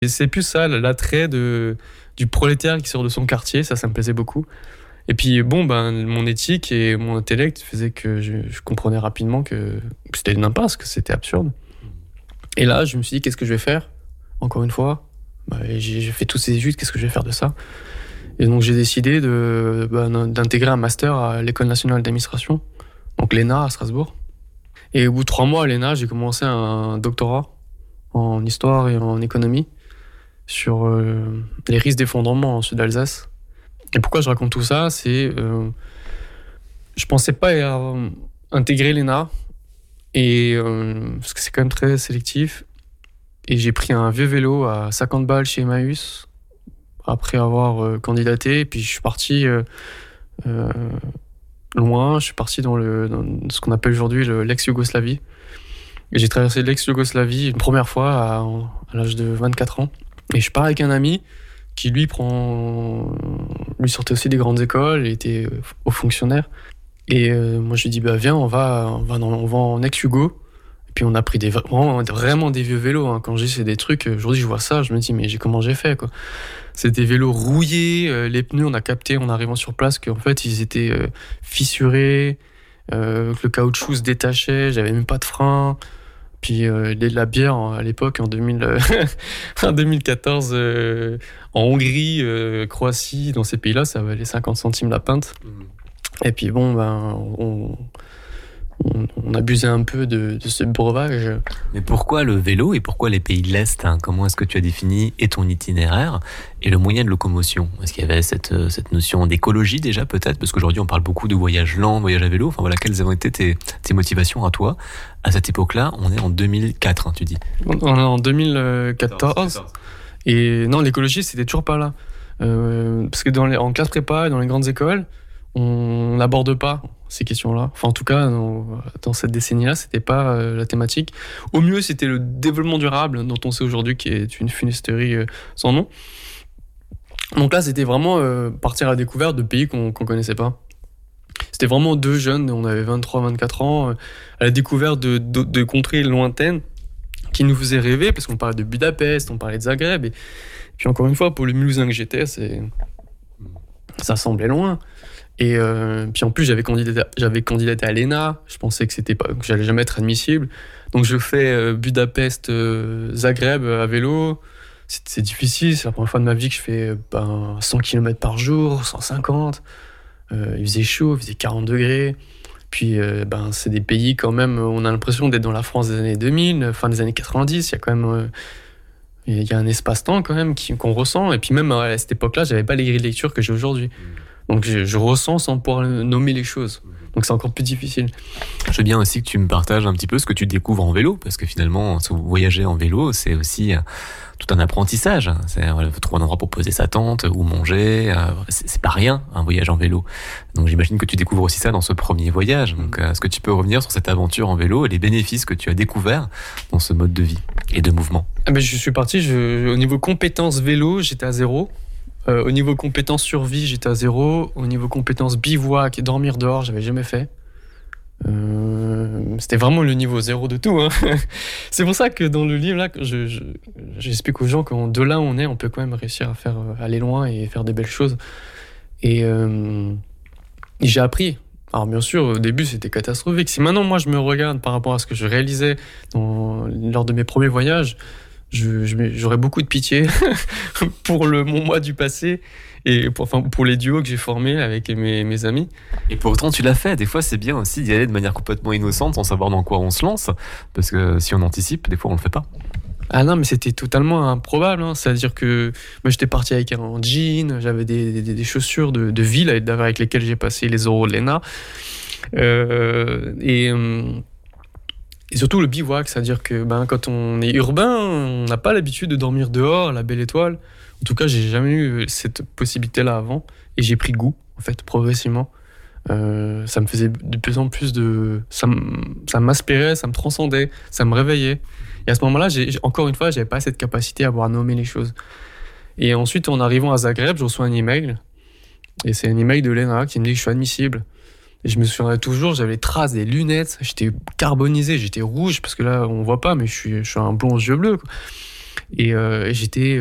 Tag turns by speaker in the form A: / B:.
A: Et c'est plus ça, l'attrait du prolétaire qui sort de son quartier, ça me plaisait beaucoup. Et puis mon éthique et mon intellect faisaient que je comprenais rapidement que c'était une impasse, que c'était absurde. Et là, je me suis dit, qu'est-ce que je vais faire ? Encore une fois, j'ai fait toutes ces études, qu'est-ce que je vais faire de ça ? Et donc j'ai décidé d'intégrer un master à l'École nationale d'administration, donc l'ENA à Strasbourg. Et au bout de 3 mois à l'ENA, j'ai commencé un doctorat en histoire et en économie sur les risques d'effondrement en Sud-Alsace. Et pourquoi je raconte tout ça ? Je pensais pas intégrer l'ENA, parce que c'est quand même très sélectif. Et j'ai pris un vieux vélo à 50 balles chez Emmaüs après avoir candidaté. Et puis je suis parti loin. Je suis parti dans ce qu'on appelle aujourd'hui l'ex-Yougoslavie. Et j'ai traversé l'ex-Yougoslavie une première fois à l'âge de 24 ans. Et je pars avec un ami qui lui sortait aussi des grandes écoles, il était haut fonctionnaire. Et moi je lui dis viens, on va en ex-Yugo. Et puis on a pris vraiment des vieux vélos, hein. Quand c'est des trucs, aujourd'hui je vois ça, je me dis mais comment j'ai fait, quoi. C'est des vélos rouillés, les pneus on a capté en arrivant sur place qu'en fait ils étaient fissurés, que le caoutchouc se détachait, j'avais même pas de frein. Puis la bière à l'époque en 2014 en Hongrie, Croatie, dans ces pays-là, ça valait 50 centimes la pinte. Et puis on abusait un peu de ce breuvage.
B: Mais pourquoi le vélo et pourquoi les pays de l'Est, hein ? Comment est-ce que tu as défini et ton itinéraire et le moyen de locomotion ? Est-ce qu'il y avait cette notion d'écologie déjà peut-être ? Parce qu'aujourd'hui on parle beaucoup de voyage lent, voyage à vélo. Enfin voilà, quelles ont été tes motivations à toi ? À cette époque-là, on est en 2004, hein, tu dis.
A: On est en 2014. Et non, l'écologie c'était toujours pas là. Parce que en classe prépa, dans les grandes écoles, on n'aborde pas ces questions-là. Enfin, en tout cas, dans cette décennie-là, c'était pas la thématique. Au mieux, c'était le développement durable, dont on sait aujourd'hui qu'il est une funesterie sans nom. Donc là, c'était vraiment partir à la découverte de pays qu'on connaissait pas. C'était vraiment 2 jeunes, on avait 23-24 ans, à la découverte de contrées lointaines qui nous faisaient rêver, parce qu'on parlait de Budapest, on parlait de Zagreb. Et puis encore une fois, pour le Mulhouse que j'étais, ça semblait loin. Et puis en plus j'avais candidaté à l'ENA, je pensais que j'allais jamais être admissible, donc je fais Budapest Zagreb à vélo. C'est difficile, c'est la première fois de ma vie que je fais 100 km par jour, 150. Il faisait chaud, il faisait 40 degrés. Puis c'est des pays quand même, on a l'impression d'être dans la France des années 2000, fin des années 90. Il y a quand même il y a un espace-temps quand même qu'on ressent. Et puis même à cette époque-là, j'avais pas les grilles de lecture que j'ai aujourd'hui. Donc je ressens sans pouvoir nommer les choses. Donc c'est encore plus difficile.
B: Je veux bien aussi que tu me partages un petit peu ce que tu découvres en vélo, parce que finalement, voyager en vélo, c'est aussi tout un apprentissage. C'est trouver un endroit pour poser sa tente ou manger. C'est pas rien, un voyage en vélo. Donc j'imagine que tu découvres aussi ça dans ce premier voyage. Donc est-ce que tu peux revenir sur cette aventure en vélo et les bénéfices que tu as découverts dans ce mode de vie et de mouvement ?
A: Je suis parti, au niveau compétences vélo, j'étais à 0. Au niveau compétences survie, j'étais à 0. Au niveau compétences bivouac et dormir dehors, j'avais jamais fait. C'était vraiment le niveau 0 de tout, hein. C'est pour ça que dans le livre là, j'explique aux gens que de là où on est, on peut quand même réussir à aller loin et faire des belles choses. Et j'ai appris. Alors bien sûr, au début c'était catastrophique. Si maintenant moi je me regarde par rapport à ce que je réalisais lors de mes premiers voyages, j'aurais beaucoup de pitié pour mon moi du passé et pour les duos que j'ai formés avec mes amis.
B: Et pourtant tu l'as fait. Des fois c'est bien aussi d'y aller de manière complètement innocente sans savoir dans quoi on se lance, parce que si on anticipe, des fois on le fait pas.
A: Ah non, mais c'était totalement improbable, hein. C'est-à-dire que moi j'étais parti avec un jean, j'avais des chaussures de ville avec lesquelles j'ai passé les oraux de l'ENA. Et surtout le bivouac, c'est-à-dire que quand on est urbain, on n'a pas l'habitude de dormir dehors, à la belle étoile. En tout cas, j'ai jamais eu cette possibilité-là avant, et j'ai pris goût, en fait, progressivement. Ça me faisait de plus en plus ça m'aspirait, ça me transcendait, ça me réveillait. Et à ce moment-là, encore une fois, j'avais pas cette capacité à pouvoir nommer les choses. Et ensuite, en arrivant à Zagreb, je reçois un email, et c'est un email de l'ENA qui me dit que je suis admissible. Et je me souviendrai toujours, j'avais les traces des lunettes, j'étais carbonisé, j'étais rouge, parce que là, on voit pas, mais je suis un blond aux yeux bleus, quoi. Et j'étais